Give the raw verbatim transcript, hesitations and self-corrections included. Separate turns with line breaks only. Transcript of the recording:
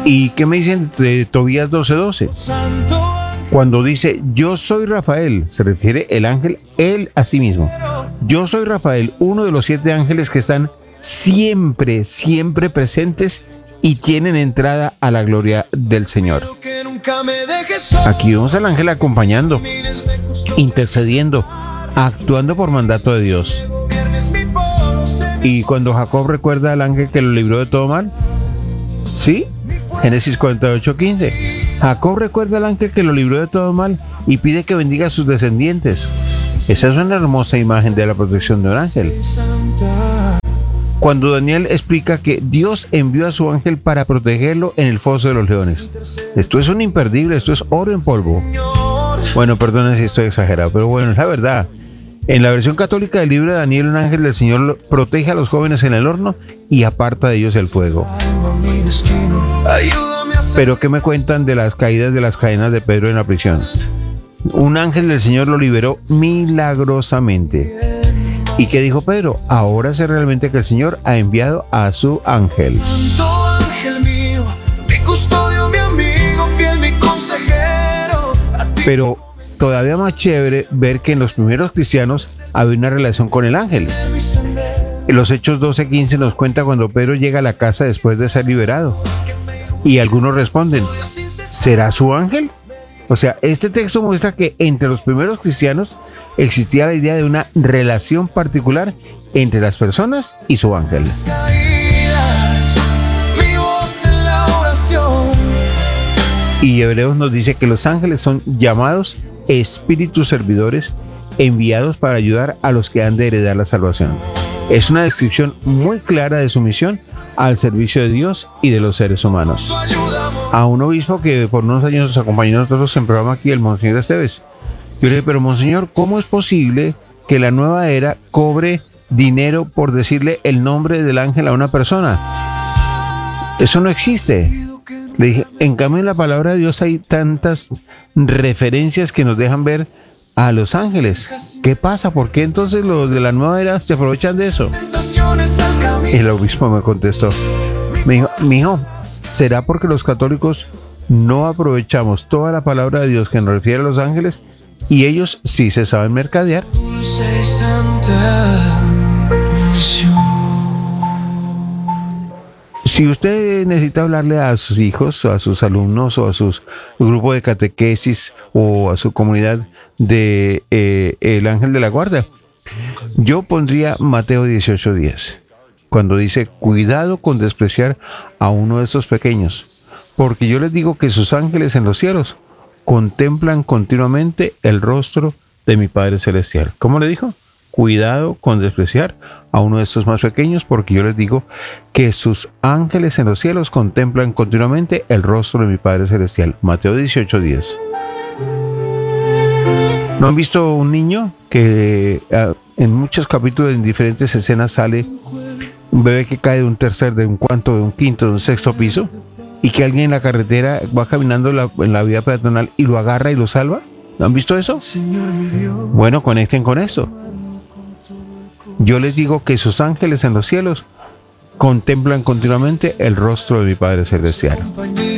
¿Y qué me dicen de Tobías doce doce? Cuando dice yo soy Rafael, se refiere el ángel él a sí mismo. Yo soy Rafael, uno de los siete ángeles que están siempre, siempre presentes y tienen entrada a la gloria del Señor. Aquí vemos al ángel acompañando, intercediendo, actuando por mandato de Dios. Y cuando Jacob recuerda al ángel que lo libró de todo mal, ¿sí? Génesis cuarenta y ocho quince. Jacob recuerda al ángel que lo libró de todo mal y pide que bendiga a sus descendientes. Esa es una hermosa imagen de la protección de un ángel. Cuando Daniel explica que Dios envió a su ángel para protegerlo en el foso de los leones. Esto es un imperdible, esto es oro en polvo. Bueno, perdonen si estoy exagerado, pero bueno, es la verdad. En la versión católica del libro de Daniel, un ángel del Señor protege a los jóvenes en el horno y aparta de ellos el fuego. Pero ¿qué me cuentan de las caídas de las cadenas de Pedro en la prisión? Un ángel del Señor lo liberó milagrosamente. ¿Y qué dijo Pedro? Ahora sé realmente que el Señor ha enviado a su ángel. Pero todavía más chévere ver que en los primeros cristianos había una relación con el ángel. En los Hechos doce quince nos cuenta cuando Pedro llega a la casa después de ser liberado. Y algunos responden, ¿será su ángel? O sea, este texto muestra que entre los primeros cristianos existía la idea de una relación particular entre las personas y su ángel. Y Hebreos nos dice que los ángeles son llamados espíritus servidores enviados para ayudar a los que han de heredar la salvación. Es una descripción muy clara de su misión al servicio de Dios y de los seres humanos. A un obispo que por unos años nos acompañó a nosotros en el programa aquí, el Monseñor Esteves. Yo le dije, pero Monseñor, ¿cómo es posible que la nueva era cobre dinero por decirle el nombre del ángel a una persona? Eso no existe. Le dije, en cambio en la palabra de Dios hay tantas referencias que nos dejan ver a los ángeles. ¿Qué pasa? ¿Por qué entonces los de la nueva era se aprovechan de eso? El obispo me contestó, me dijo, mijo, ¿será porque los católicos no aprovechamos toda la palabra de Dios que nos refiere a los ángeles y ellos sí se saben mercadear? Si usted necesita hablarle a sus hijos, o a sus alumnos, o a sus grupos de catequesis, o a su comunidad de eh, el ángel de la guarda, yo pondría Mateo dieciocho diez, cuando dice, cuidado con despreciar a uno de estos pequeños, porque yo les digo que sus ángeles en los cielos contemplan continuamente el rostro de mi Padre Celestial. ¿Cómo le dijo? Cuidado con despreciar a uno de estos más pequeños, porque yo les digo que sus ángeles en los cielos contemplan continuamente el rostro de mi Padre Celestial. Mateo dieciocho diez. ¿No han visto un niño que uh, en muchos capítulos, en diferentes escenas, sale un bebé que cae de un tercer, de un cuarto, de un quinto, de un sexto piso, y que alguien en la carretera va caminando en la, en la vía peatonal y lo agarra y lo salva? ¿No han visto eso? Bueno, conecten con esto. Yo les digo que sus ángeles en los cielos contemplan continuamente el rostro de mi Padre Celestial.